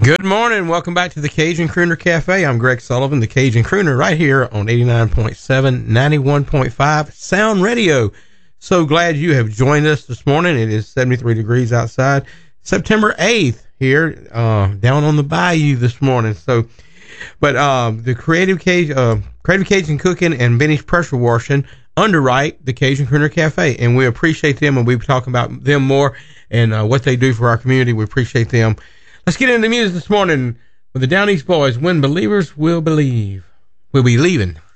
Good morning. Welcome back to the Cajun Crooner Cafe. I'm Greg Sullivan, the Cajun Crooner, right here on 89.7, 91.5 Sound Radio. So glad you have joined us this morning. It is 73 degrees outside. September 8th here, down on the bayou this morning. So, but the Creative Cajun Cooking and Vintage Pressure Washing underwrite the Cajun Crooner Cafe, and we appreciate them, and we'll be talking about them more and what they do for our community. We appreciate them. Let's get into the music this morning with the Down East Boys, When Believers Will Believe. We'll be leaving.